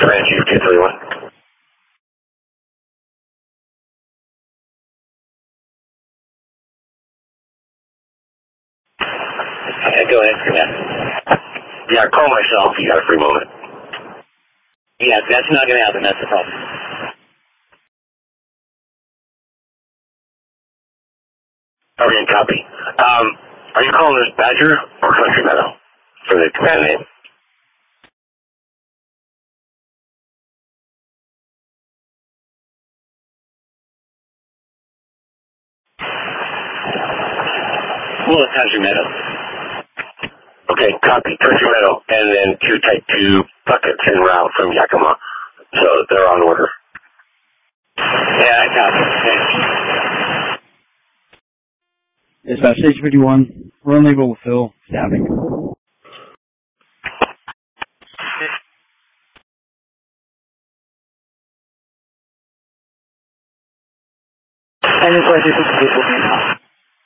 Command Chief 231. Okay, go ahead, Command. Yeah, call myself. You got a free moment. Yeah, that's not going to happen. That's the problem. Okay, copy. Are you calling this Badger or Country Meadow for the command name? Well, it's Country Meadow. Okay, copy. Country Meadow, and then 2 Type 2 buckets en route from Yakima. So they're on order. Yeah, I copy. Dispatch Station 51, run label with Phil, staffing. And it's like this is